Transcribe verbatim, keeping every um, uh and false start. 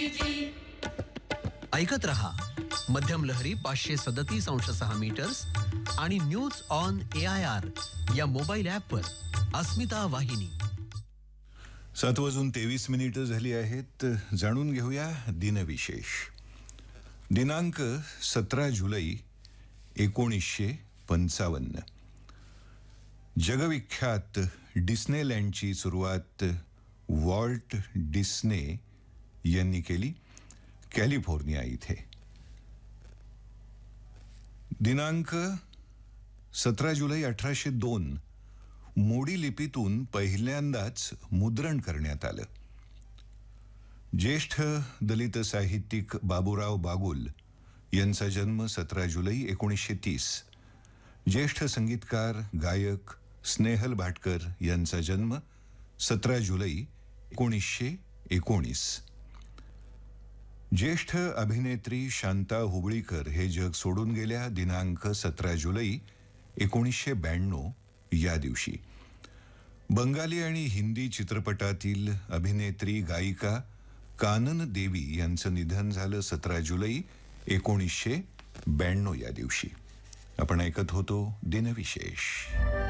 ऐकत रहा मध्यम लहरी पाचशे सदतीस अंश सहा मीटर्स आणि news on A I R या मोबाईल ॲपवर अस्मिता वाहिनी. सात वाजून तेवीस मिनिटं झाली आहेत. जाणून घेऊया दिनविशेष. दिनांक सतरा जुलै एकोणीसशे पंचावन्न. जगविख्यात डिस्नेलँडची सुरुवात वॉल्ट डिस्ने यांनी केली कॅलिफोर्निया इथे. दिनांक सतरा जुलै अठराशे दोन मोडी लिपीतून पहिल्यांदाच मुद्रण करण्यात आलं. ज्येष्ठ दलित साहित्यिक बाबूराव बागुल यांचा जन्म सतरा जुलै एकोणीसशे तीस. ज्येष्ठ संगीतकार गायक स्नेहल भाटकर यांचा जन्म सतरा जुलै एकोणीसशे एकोणीस. ज्येष्ठ अभिनेत्री शांता हुबळीकर हे जग सोडून गेल्या दिनांक सतरा जुलै एकोणीसशे ब्याण्णव या दिवशी. बंगाली आणि हिंदी चित्रपटातील अभिनेत्री गायिका कानन देवी यांचं निधन झालं सतरा जुलै एकोणीसशे ब्याण्णव या दिवशी. आपण ऐकत होतो दिनविशेष.